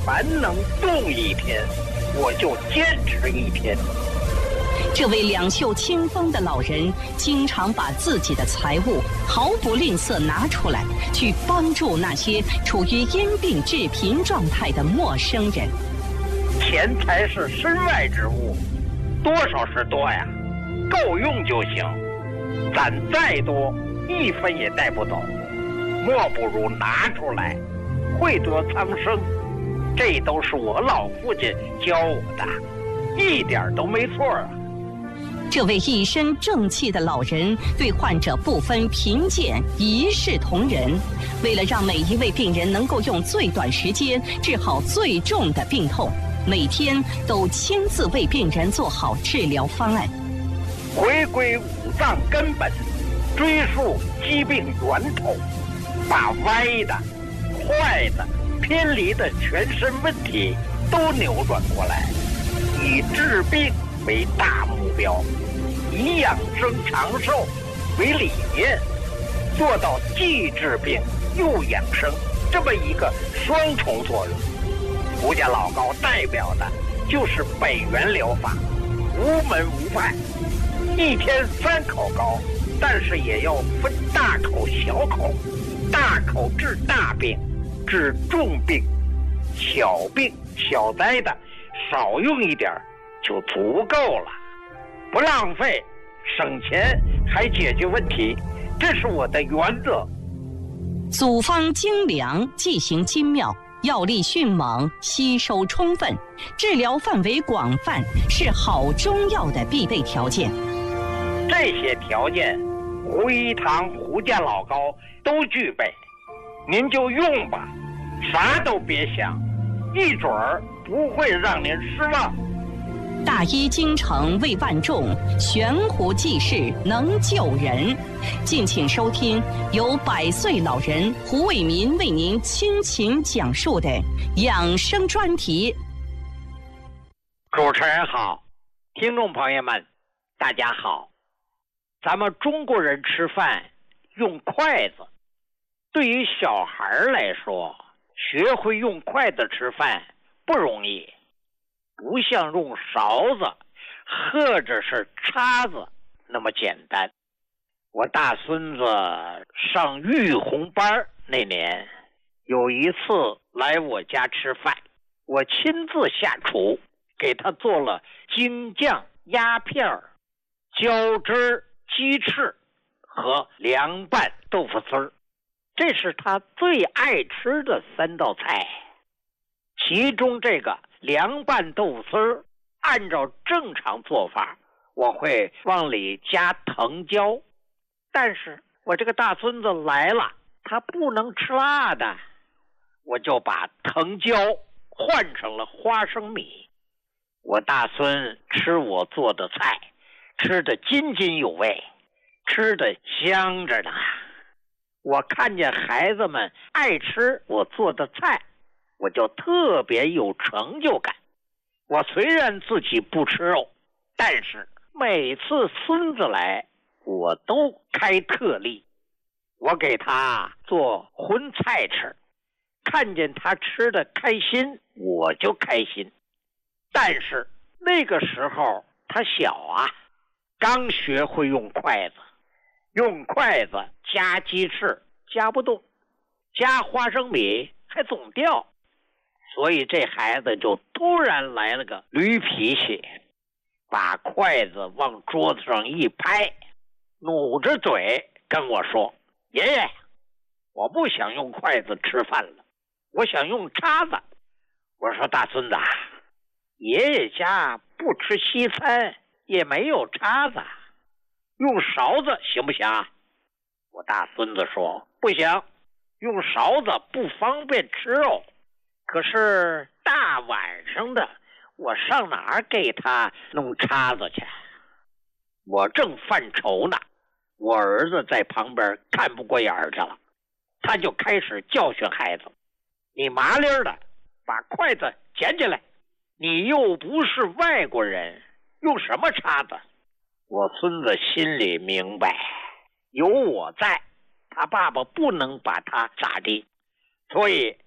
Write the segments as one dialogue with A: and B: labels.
A: 凡能动一天，我就坚持一天。
B: 这位两袖清风的老人，经常把自己的财物毫不吝啬拿出来，去帮助那些处于因病致贫状态的陌生人。
A: 钱财是身外之物，多少是多呀，够用就行。攒再多，一分也带不走，莫不如拿出来，惠得苍生。这都是我老父亲教我的，一点都没错啊。
B: 这位一身正气的老人对患者不分贫贱，一视同仁。为了让每一位病人能够用最短时间治好最重的病痛，每天都亲自为病人做好治疗方案。
A: 回归五脏根本，追溯疾病源头，把歪的、坏的、偏离的全身问题都扭转过来，以治病为大目标，以养生长寿为理念，做到既治病又养生这么一个双重作用。胡家老高代表的就是北元疗法，无门无派，一天3口高，但是也要分大口小口，大口治大病，治重病，小病小灾的少用一点就足够了，不浪费，省钱还解决问题，这是我的原则。
B: 组方精良，剂型精妙，药力迅猛，吸收充分，治疗范围广泛，是好中药的必备条件。
A: 这些条件，胡一堂、胡家老高都具备，您就用吧，啥都别想，一准儿不会让您失望。
B: 大医精诚为万众，悬壶济世能救人。敬请收听由100岁老人胡伟民为您倾情讲述的养生专题。
A: 主持人好，听众朋友们，大家好。咱们中国人吃饭用筷子，对于小孩来说，学会用筷子吃饭不容易，不像用勺子或者是叉子那么简单。我大孙子上育红班那年，有一次来我家吃饭，我亲自下厨，给他做了京酱、鸭片、椒汁、鸡翅和凉拌豆腐丝儿，这是他最爱吃的3道菜。其中这个凉拌豆腐丝儿，按照正常做法，我会往里加藤椒，但是我这个大孙子来了，他不能吃辣的，我就把藤椒换成了花生米。我大孙吃我做的菜，吃得津津有味，吃得香着呢。我看见孩子们爱吃我做的菜，我就特别有成就感。我虽然自己不吃肉，但是每次孙子来，我都开特例。我给他做荤菜吃，看见他吃得开心，我就开心。但是那个时候他小啊，刚学会用筷子，用筷子夹鸡翅夹不动，夹花生米还总掉，所以这孩子就突然来了个驴脾气，把筷子往桌子上一拍，努着嘴跟我说：“爷爷，我不想用筷子吃饭了，我想用叉子。”我说：“大孙子，爷爷家不吃西餐，也没有叉子，用勺子行不行？”我大孙子说：“不行，用勺子不方便吃肉，可是大晚上的，我上哪儿给他弄叉子去？”我正犯愁呢，我儿子在旁边看不过眼儿去了，他就开始教训孩子：“你麻利儿的把筷子捡起来，你又不是外国人，用什么叉子？”我孙子心里明白，有我在，他爸爸不能把他咋地，所以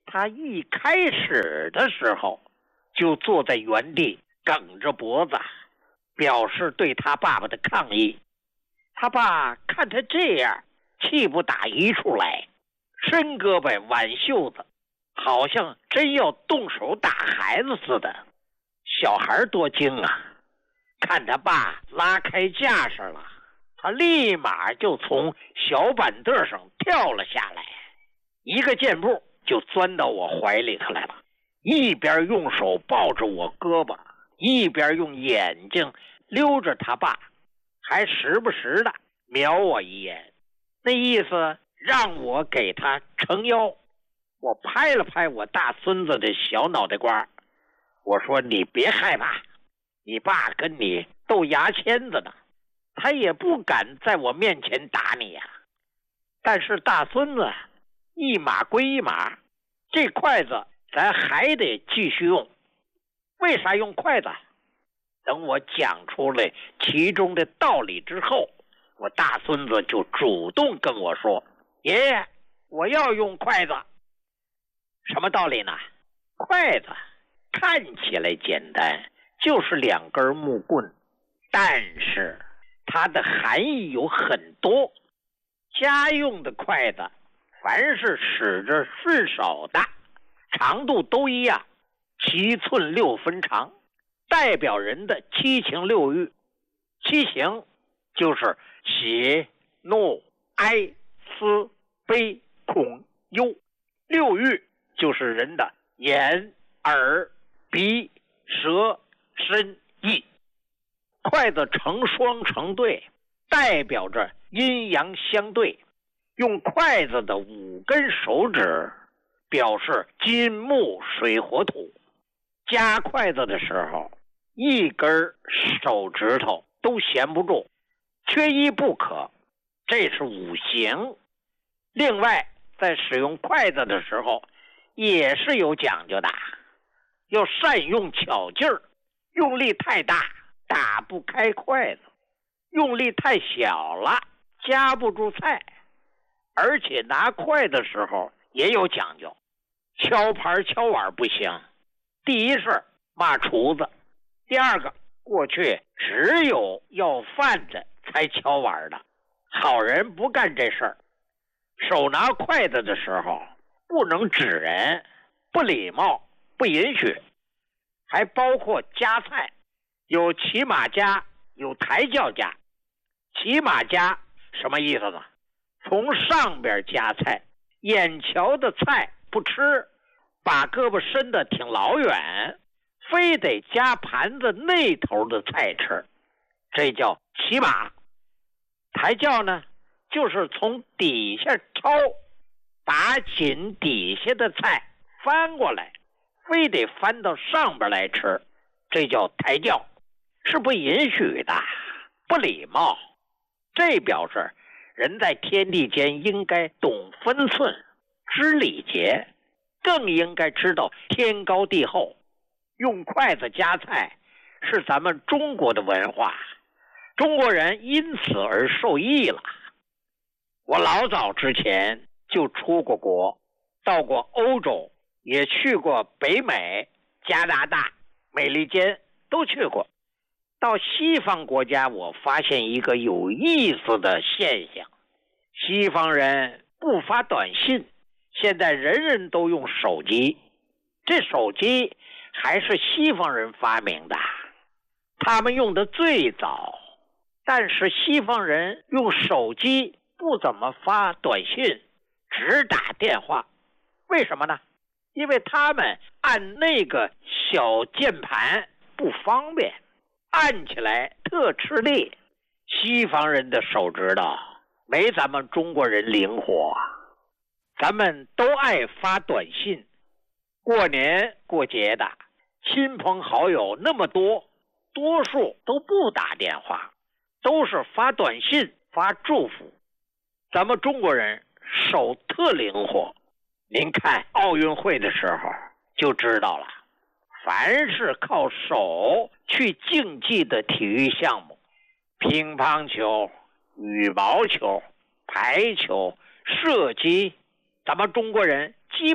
A: 他一开始的时候就坐在原地梗着脖子，表示对他爸爸的抗议。他爸看他这样，气不打一处来，伸胳膊挽袖子，好像真要动手打孩子似的。小孩多精啊，看他爸拉开架势了，他立马就从小板凳上跳了下来，一个箭步就钻到我怀里头来了，一边用手抱着我胳膊，一边用眼睛溜着他爸，还时不时的瞄我一眼，那意思让我给他撑腰。我拍了拍我大孙子的小脑袋瓜，我说你别害怕，你爸跟你斗牙签子呢，他也不敢在我面前打你呀。但是大孙子一码归一码，这筷子咱还得继续用。为啥用筷子？等我讲出来其中的道理之后，我大孙子就主动跟我说，爷爷，我要用筷子。什么道理呢？筷子看起来简单，就是2根木棍，但是它的含义有很多。家用的筷子凡是使着顺手的，长度都一样，7寸6分长，代表人的7情6欲。7情就是喜怒哀思悲恐忧，6欲就是人的眼耳鼻舌身意。筷子成双成对，代表着阴阳相对。用筷子的5根手指表示金木水火土。夹筷子的时候，1根手指头都闲不住，缺一不可，这是5行。另外在使用筷子的时候也是有讲究的，要善用巧劲儿，用力太大打不开筷子，用力太小了夹不住菜。而且拿筷的时候也有讲究，敲盘敲碗不行。第一是骂厨子，第二个过去只有要饭的才敲碗的，好人不干这事儿。手拿筷子的时候不能指人，不礼貌，不允许。还包括夹菜，有骑马夹，有抬轿夹。骑马夹什么意思呢？从上边夹菜，眼瞧的菜不吃，把胳膊伸得挺老远，非得夹盘子那头的菜吃，这叫骑马。抬轿呢，就是从底下抄，把紧底下的菜翻过来，非得翻到上边来吃，这叫抬轿，是不允许的，不礼貌。这表示人在天地间应该懂分寸，知礼节，更应该知道天高地厚。用筷子夹菜是咱们中国的文化，中国人因此而受益了。我老早之前就出过国，到过欧洲，也去过北美、加拿大、美利坚，都去过。到西方国家，我发现一个有意思的现象，西方人不发短信，现在人人都用手机。这手机还是西方人发明的，他们用的最早。但是西方人用手机不怎么发短信，只打电话。为什么呢？因为他们按那个小键盘不方便，按起来特吃力。西方人的手指头没咱们中国人灵活，咱们都爱发短信。过年过节的亲朋好友那么多，多数都不打电话，都是发短信发祝福。咱们中国人手特灵活，您看奥运会的时候就知道了，凡是靠手去竞技的体育项目，乒乓球、羽毛球、排球、射击，咱们中国人基本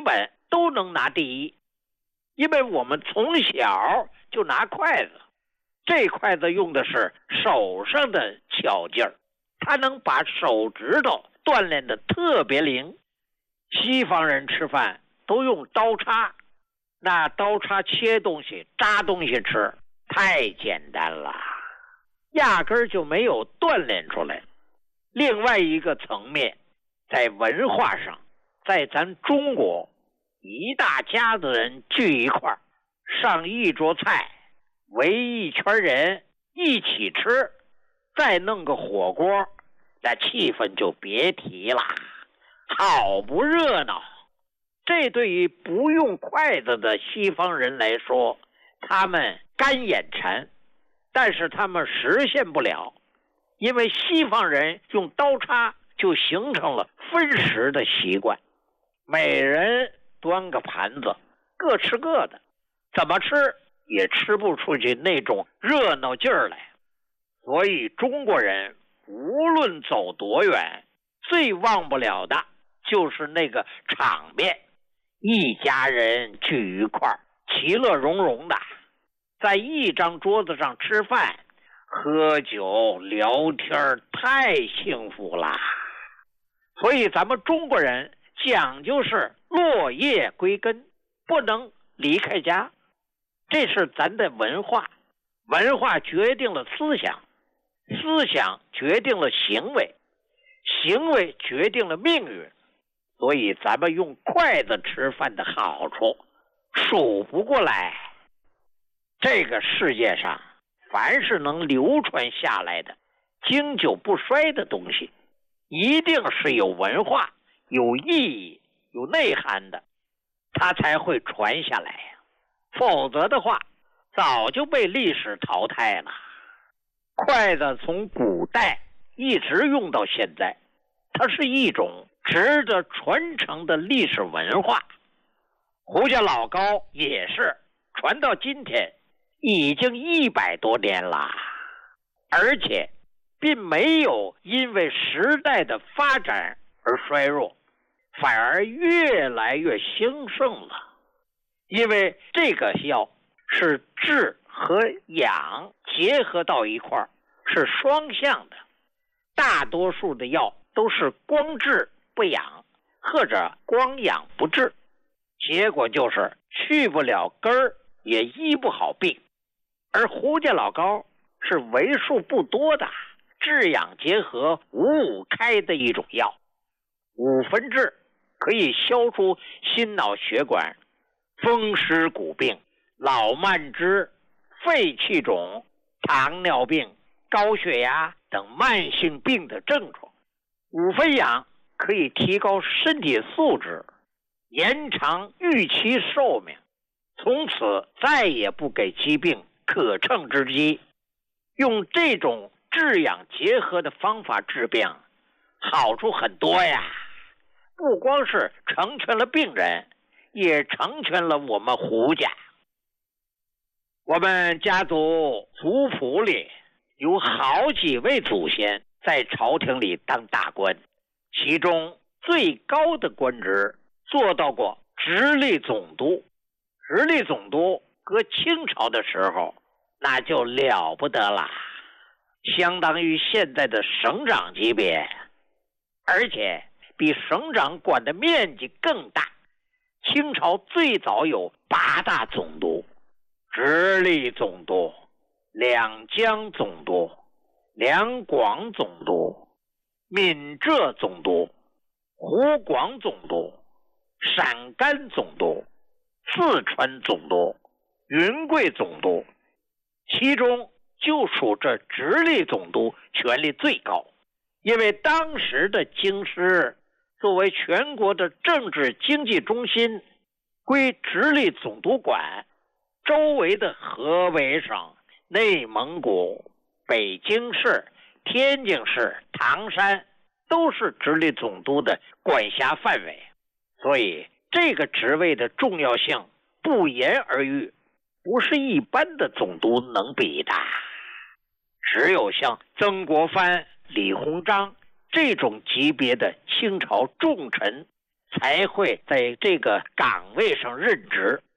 A: 都能拿第一，因为我们从小就拿筷子，这筷子用的是手上的巧劲儿，它能把手指头锻炼得特别灵。西方人吃饭都用刀叉，那刀叉切东西扎东西吃太简单了，压根儿就没有锻炼出来。另外一个层面，在文化上，在咱中国，一大家子人聚一块儿，上一桌菜，围一圈人一起吃，再弄个火锅，那气氛就别提了，好不热闹。这对于不用筷子的西方人来说，他们干眼馋，但是他们实现不了，因为西方人用刀叉就形成了分食的习惯，每人端个盘子，各吃各的，怎么吃也吃不出去那种热闹劲儿来。所以中国人无论走多远，最忘不了的就是那个场面，一家人聚一块儿，其乐融融的，在一张桌子上吃饭、喝酒、聊天，太幸福了。所以咱们中国人讲究是落叶归根，不能离开家，这是咱的文化，文化决定了思想，思想决定了行为，行为决定了命运。所以咱们用筷子吃饭的好处数不过来。这个世界上凡是能流传下来的经久不衰的东西，一定是有文化、有意义、有内涵的，它才会传下来，否则的话早就被历史淘汰了。筷子从古代一直用到现在，它是一种值得传承的历史文化。胡家老糕也是传到今天已经100多年了，而且并没有因为时代的发展而衰弱，反而越来越兴盛了。因为这个药是治和养结合到一块儿，是双向的。大多数的药都是光治不养，或者光养不治，结果就是去不了根儿，也医不好病。而胡家老糕是为数不多的治养结合5-5开的一种药。5分治可以消除心脑血管、风湿骨病、老慢支、肺气肿、糖尿病、高血压等慢性病的症状。5分养可以提高身体素质，延长预期寿命，从此再也不给疾病可乘之机。用这种治养结合的方法治病，好处很多呀，不光是成全了病人，也成全了我们胡家。我们家族族谱里有好几位祖先在朝廷里当大官，其中最高的官职做到过直隶总督。直隶总督搁清朝的时候那就了不得了，相当于现在的省长级别，而且比省长管的面积更大。清朝最早有8大总督：直隶总督、两江总督、两广总督、闽浙总督、湖广总督、陕甘总督、四川总督、云贵总督，其中就属这直隶总督权力最高。因为当时的京师作为全国的政治经济中心，归直隶总督管，周围的河北省、内蒙古、北京市、天津市、唐山都是直隶总督的管辖范围，所以这个职位的重要性不言而喻，不是一般的总督能比的。只有像曾国藩、李鸿章这种级别的清朝重臣才会在这个岗位上任职。